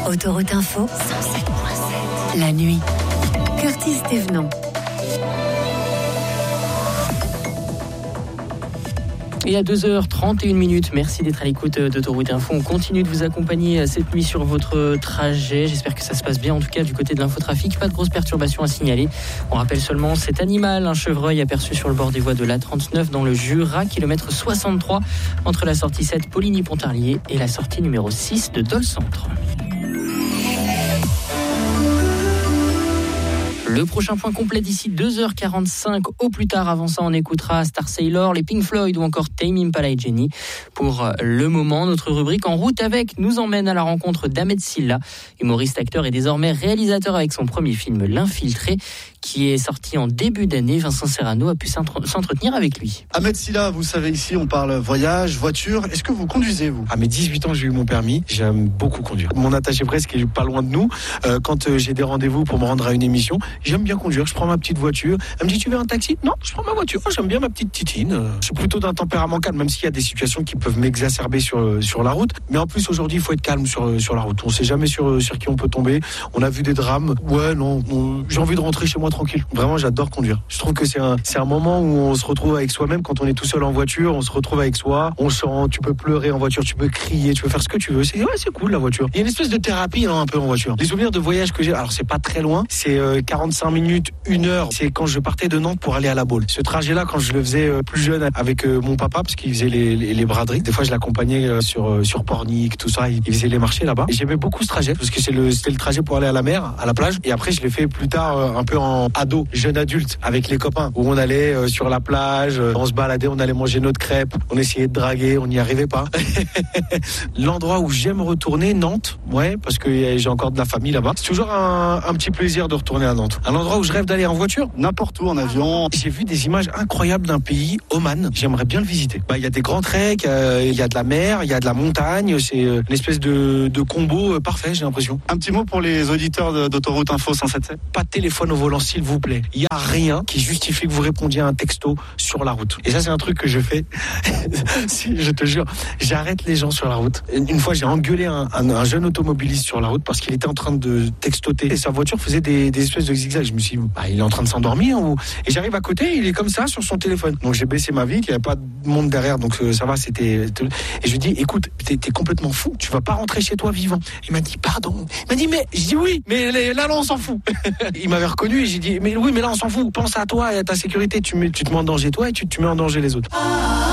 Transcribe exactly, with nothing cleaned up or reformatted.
Autoroute Info, cent sept virgule sept. La nuit. Curtis Thévenon. Et à deux heures trente et une minutes, merci d'être à l'écoute d'Autoroute Info. On continue de vous accompagner cette nuit sur votre trajet. J'espère que ça se passe bien, en tout cas du côté de l'infotrafic. Pas de grosses perturbations à signaler. On rappelle seulement cet animal, un chevreuil aperçu sur le bord des voies de l'A trente-neuf dans le Jura, kilomètre soixante-trois, entre la sortie sept Poligny-Pontarlier et la sortie numéro six de Dole Centre. Le prochain point complet d'ici deux heures quarante-cinq au plus tard. Avant ça, on écoutera Star Sailor, les Pink Floyd ou encore Tame Impala et Jenny. Pour le moment, notre rubrique En route avec nous emmène à la rencontre d'Ahmed Silla, humoriste, acteur et désormais réalisateur avec son premier film L'Infiltré, qui est sorti en début d'année. Vincent Serrano a pu s'entretenir avec lui. Ahmed Silla, vous savez, ici on parle voyage, voiture. Est-ce que vous conduisez, vous ? À mes dix-huit ans, j'ai eu mon permis. J'aime beaucoup conduire. Mon attaché presse qui est pas loin de nous. Euh, quand euh, j'ai des rendez-vous pour me rendre à une émission, j'aime bien conduire. Je prends ma petite voiture. Elle me dit, tu veux un taxi ? Non, je prends ma voiture. Oh, j'aime bien ma petite titine. Euh, je suis plutôt d'un tempérament calme, même s'il y a des situations qui peuvent m'exacerber sur sur la route. Mais en plus, aujourd'hui, il faut être calme sur sur la route. On sait jamais sur sur qui on peut tomber. On a vu des drames. Ouais, non, on, j'ai envie de rentrer chez moi tranquille. Vraiment, j'adore conduire. Je trouve que c'est un c'est un moment où on se retrouve avec soi-même quand on est tout seul en voiture. On se retrouve avec soi. On sent. Tu peux pleurer en voiture. Tu peux crier. Tu peux faire ce que tu veux. C'est ouais, c'est cool la voiture. Il y a une espèce de thérapie, non, un peu en voiture. Les souvenirs de voyage que j'ai. Alors c'est pas très loin. C'est euh, quarante-cinq minutes, une heure. C'est quand je partais de Nantes pour aller à La Baule. Ce trajet-là, quand je le faisais euh, plus jeune avec euh, mon papa, parce qu'il faisait les, les, les braderies. Des fois, je l'accompagnais euh, sur euh, sur Pornic, tout ça. Il, il faisait les marchés là-bas. Et j'aimais beaucoup ce trajet parce que c'est le c'était le trajet pour aller à la mer, à la plage. Et après, je l'ai fait plus tard euh, un peu en ado, jeune adulte, avec les copains, où on allait euh, sur la plage, euh, on se baladait, on allait manger notre crêpe, on essayait de draguer, on n'y arrivait pas. L'endroit où j'aime retourner, Nantes, ouais, parce que euh, j'ai encore de la famille là-bas. C'est toujours un, un petit plaisir de retourner à Nantes. Un endroit où je rêve d'aller en voiture, n'importe où, en avion. J'ai vu des images incroyables d'un pays, Oman. J'aimerais bien le visiter. Bah, il y a des grands treks, euh, il y a de la mer, il y a de la montagne. C'est euh, une espèce de, de combo euh, parfait, j'ai l'impression. Un petit mot pour les auditeurs de, d'Autoroute Info cent sept sept. Pas de téléphone au volant, s'il vous plaît. Il y a rien qui justifie que vous répondiez à un texto sur la route. Et ça, c'est un truc que je fais. Si, je te jure, j'arrête les gens sur la route. Une fois, j'ai engueulé un, un, un jeune automobiliste sur la route parce qu'il était en train de textoter et sa voiture faisait des, des espèces de zigzags. Je me suis dit, bah, il est en train de s'endormir ou... Et j'arrive à côté, il est comme ça sur son téléphone. Donc j'ai baissé ma vitre, il n'y avait pas de monde derrière, donc euh, ça va, c'était... Et je lui dis, écoute, t'es, t'es complètement fou, tu vas pas rentrer chez toi vivant. Il m'a dit, pardon. Il m'a dit, mais... Je dis oui, mais là, là, on s'en fout. Il m'avait reconnu et j'ai dit, mais oui, mais là, on s'en fout. Pense à toi et à ta sécurité. Tu, mets, tu te mets en danger toi et tu te mets en danger les autres.